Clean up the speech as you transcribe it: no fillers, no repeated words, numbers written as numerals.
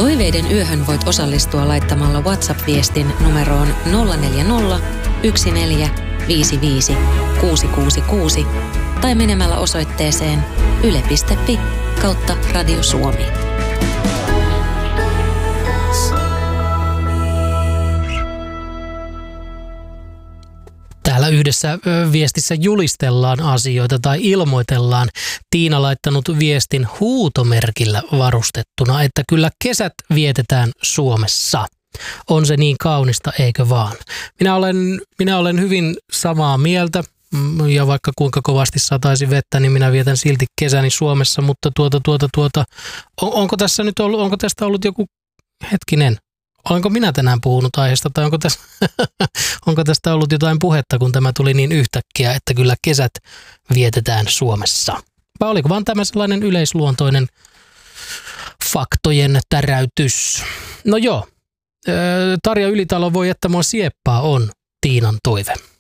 Toiveiden yöhön voit osallistua laittamalla WhatsApp-viestin numeroon 040 1455 666 tai menemällä osoitteeseen yle.fi/Radio Suomi. Täällä yhdessä viestissä julistellaan asioita tai ilmoitellaan. Tiina laittanut viestin huutomerkillä varustettuna, että kyllä kesät vietetään Suomessa. On se niin kaunista, eikö vaan? Minä olen hyvin samaa mieltä ja vaikka kuinka kovasti sataisi vettä, niin minä vietän silti kesäni Suomessa, mutta onko tästä ollut joku hetkinen? Olenko minä tänään puhunut aiheesta tai onko tästä ollut jotain puhetta, kun tämä tuli niin yhtäkkiä, että kyllä kesät vietetään Suomessa? Vai oliko vaan tämä sellainen yleisluontoinen faktojen täräytys? No joo, Tarja Ylitalo voi jättää mua sieppaa on Tiinan toive.